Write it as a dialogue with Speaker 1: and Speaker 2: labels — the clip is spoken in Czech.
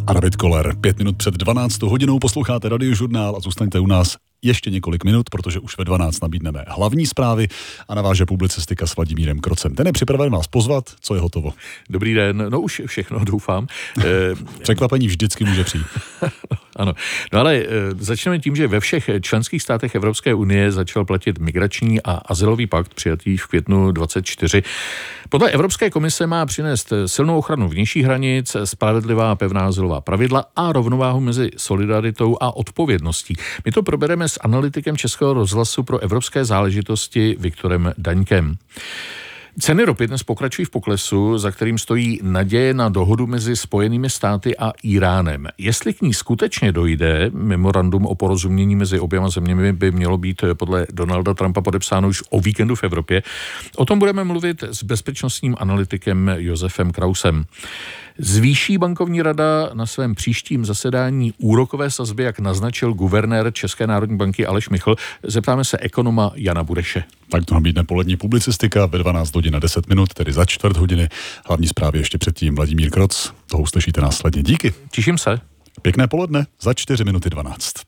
Speaker 1: A David Koller, 5 minut před 12 hodinou posloucháte Radiožurnál a zůstaňte u nás ještě několik minut, protože už ve 12 nabídneme hlavní zprávy a naváže publicistika s Vladimírem Krocem. Ten je připraven vás pozvat, co je hotovo.
Speaker 2: Dobrý den, no už všechno, doufám.
Speaker 1: Překvapení vždycky může přijít.
Speaker 2: Ano, no ale začneme tím, že ve všech členských státech Evropské unie začal platit migrační a azylový pakt přijatý v květnu 2024. Podle Evropské komise má přinést silnou ochranu vnějších hranic, spravedlivá a pevná azylová pravidla a rovnováhu mezi solidaritou a odpovědností. My to probereme s analytikem Českého rozhlasu pro evropské záležitosti Viktorem Daňkem. Ceny ropy dnes pokračují v poklesu, za kterým stojí naděje na dohodu mezi Spojenými státy a Íránem. Jestli k ní skutečně dojde, memorandum o porozumění mezi oběma zeměmi by mělo být podle Donalda Trumpa podepsáno už o víkendu v Evropě. O tom budeme mluvit s bezpečnostním analytikem Josefem Krausem. Zvýší bankovní rada na svém příštím zasedání úrokové sazby, jak naznačil guvernér České národní banky Aleš Michl. Zeptáme se ekonoma Jana Bureše.
Speaker 1: Tak to nabídne polední publicistika ve 12 hodin a 10 minut, tedy za čtvrt hodiny. Hlavní zprávy ještě předtím Vladimír Kroc. To uslyšíte následně. Díky.
Speaker 2: Těším se.
Speaker 1: Pěkné poledne za 4 minuty 12.